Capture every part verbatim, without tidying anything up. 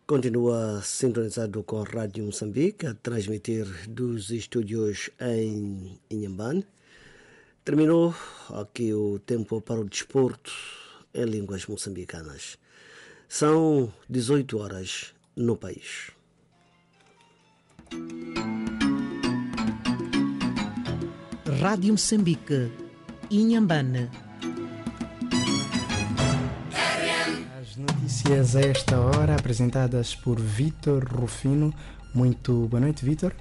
Continua sintonizado com a Rádio Moçambique, a transmitir dos estúdios em Inhambane. Terminou aqui o tempo para o desporto em línguas moçambicanas. São dezoito horas no país. Rádio Moçambique, Inhambane. As notícias a esta hora apresentadas por Vítor Rufino. Muito boa noite, Vítor.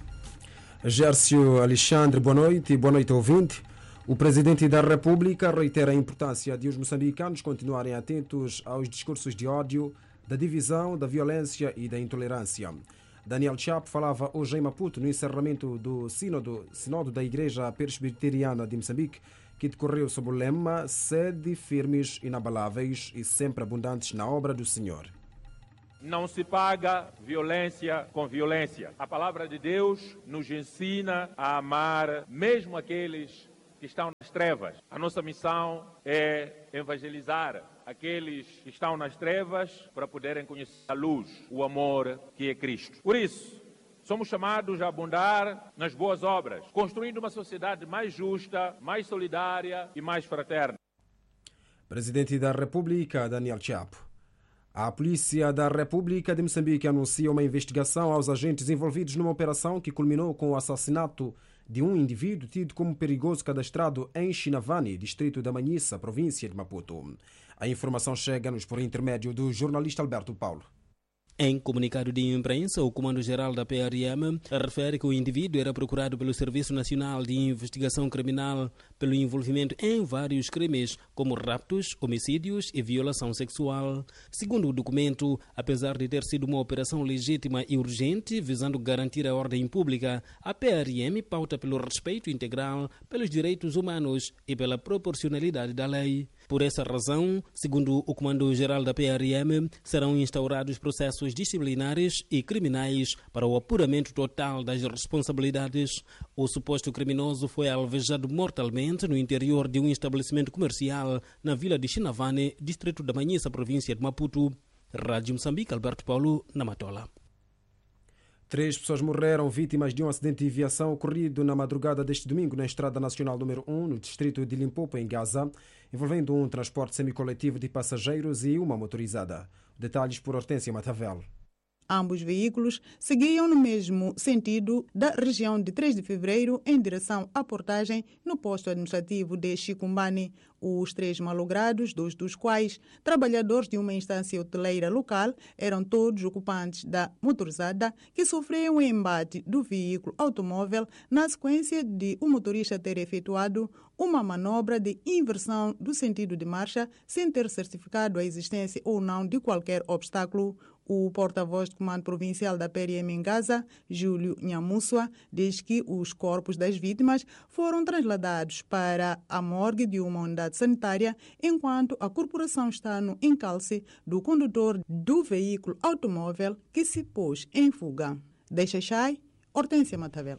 Gércio Alexandre, boa noite. Boa noite, ouvinte. O Presidente da República reitera a importância de os moçambicanos continuarem atentos aos discursos de ódio, da divisão, da violência e da intolerância. Daniel Chapo falava hoje em Maputo no encerramento do Sínodo, Sínodo da Igreja Presbiteriana de Moçambique, que decorreu sob o lema Sede firmes, inabaláveis e sempre abundantes na obra do Senhor. Não se paga violência com violência. A palavra de Deus nos ensina a amar mesmo aqueles que estão nas trevas. A nossa missão é evangelizar aqueles que estão nas trevas para poderem conhecer a luz, o amor que é Cristo. Por isso, somos chamados a abundar nas boas obras, construindo uma sociedade mais justa, mais solidária e mais fraterna. Presidente da República, Daniel Chapo. A Polícia da República de Moçambique anuncia uma investigação aos agentes envolvidos numa operação que culminou com o assassinato de um indivíduo tido como perigoso cadastrado em Chinavani, distrito da Manhissa, província de Maputo. A informação chega-nos por intermédio do jornalista Alberto Paulo. Em comunicado de imprensa, o Comando-Geral da P R M refere que o indivíduo era procurado pelo Serviço Nacional de Investigação Criminal pelo envolvimento em vários crimes, como raptos, homicídios e violação sexual. Segundo o documento, apesar de ter sido uma operação legítima e urgente visando garantir a ordem pública, a P R M pauta pelo respeito integral pelos direitos humanos e pela proporcionalidade da lei. Por essa razão, segundo o Comando-Geral da P R M, serão instaurados processos disciplinares e criminais para o apuramento total das responsabilidades. O suposto criminoso foi alvejado mortalmente no interior de um estabelecimento comercial na vila de Chinavane, distrito da Manhissa, província de Maputo. Rádio Moçambique, Alberto Paulo, na Matola. Três pessoas morreram vítimas de um acidente de viação ocorrido na madrugada deste domingo na Estrada Nacional número um, no distrito de Limpopo, em Gaza, envolvendo um transporte semicoletivo de passageiros e uma motorizada. Detalhes por Hortência Matavel. Ambos veículos seguiam no mesmo sentido da região de três de fevereiro em direção à portagem no posto administrativo de Chicumbani. Os três malogrados, dois dos quais trabalhadores de uma instância hoteleira local, eram todos ocupantes da motorizada que sofreu um embate do veículo automóvel na sequência de o motorista ter efetuado uma manobra de inversão do sentido de marcha sem ter certificado a existência ou não de qualquer obstáculo. O porta-voz do Comando Provincial da P R M em Gaza, Júlio Nhamussua, diz que os corpos das vítimas foram trasladados para a morgue de uma unidade sanitária, enquanto a corporação está no encalce do condutor do veículo automóvel que se pôs em fuga. Deixa Chay, Hortência Matavel.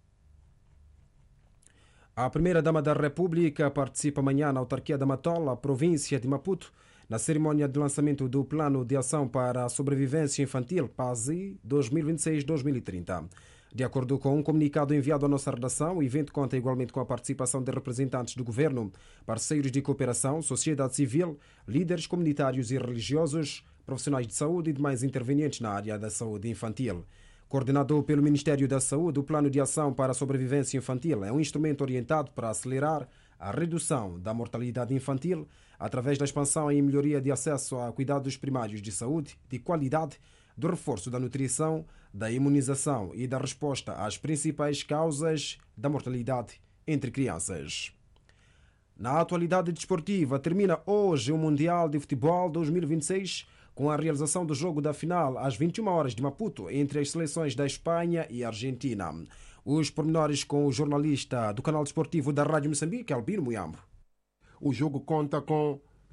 A Primeira-Dama da República participa amanhã na autarquia da Matola, província de Maputo, na cerimônia de lançamento do Plano de Ação para a Sobrevivência Infantil, P A S I, dois mil e vinte e seis a dois mil e trinta. De acordo com um comunicado enviado à nossa redação, o evento conta igualmente com a participação de representantes do governo, parceiros de cooperação, sociedade civil, líderes comunitários e religiosos, profissionais de saúde e demais intervenientes na área da saúde infantil. Coordenado pelo Ministério da Saúde, o Plano de Ação para a Sobrevivência Infantil é um instrumento orientado para acelerar a redução da mortalidade infantil através da expansão e melhoria de acesso a cuidados primários de saúde, de qualidade, do reforço da nutrição, da imunização e da resposta às principais causas da mortalidade entre crianças. Na atualidade desportiva, termina hoje o Mundial de Futebol dois mil e vinte e seis com a realização do jogo da final às vinte e uma horas de Maputo entre as seleções da Espanha e Argentina. Os pormenores com o jornalista do canal desportivo da Rádio Moçambique, Albino Muyambo. O jogo conta com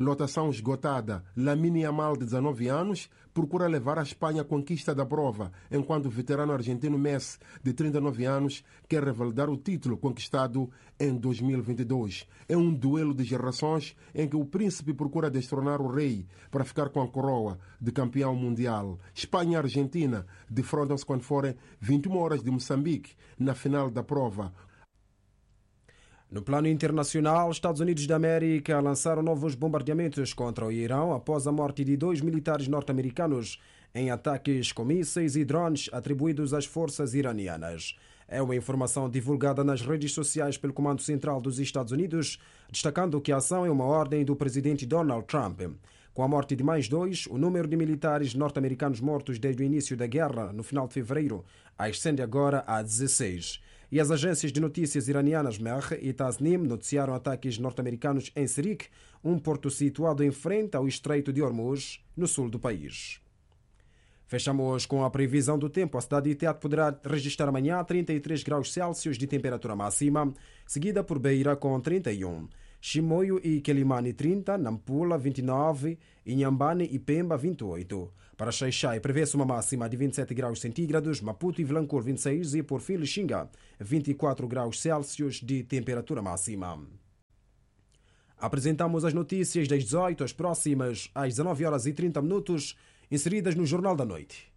lotação esgotada. Lamine Yamal, de dezanove anos, procura levar a Espanha à conquista da prova, enquanto o veterano argentino Messi, de trinta e nove anos, quer revalidar o título conquistado em dois mil e vinte e dois. É um duelo de gerações em que o príncipe procura destronar o rei para ficar com a coroa de campeão mundial. Espanha e Argentina defrontam-se quando forem vinte e uma horas de Moçambique, na final da prova. No plano internacional, Estados Unidos da América lançaram novos bombardeamentos contra o Irão após a morte de dois militares norte-americanos em ataques com mísseis e drones atribuídos às forças iranianas. É uma informação divulgada nas redes sociais pelo Comando Central dos Estados Unidos, destacando que a ação é uma ordem do presidente Donald Trump. Com a morte de mais dois, o número de militares norte-americanos mortos desde o início da guerra, no final de fevereiro, ascende agora a dezesseis. E as agências de notícias iranianas Mehr e Tasnim noticiaram ataques norte-americanos em Sirik, um porto situado em frente ao Estreito de Hormuz, no sul do país. Fechamos com a previsão do tempo. A cidade de Teat poderá registrar amanhã trinta e três graus Celsius de temperatura máxima, seguida por Beira com trinta e um. Chimoio e Quelimane trinta, Nampula vinte e nove, Inhambane e Pemba vinte e oito. Para Xaixai prevê-se uma máxima de vinte e sete graus centígrados, Maputo e Vilanculo vinte e seis e por fim Lixinga vinte e quatro graus Celsius de temperatura máxima. Apresentamos as notícias das dezoito às próximas às dezanove horas e trinta minutos, inseridas no Jornal da Noite.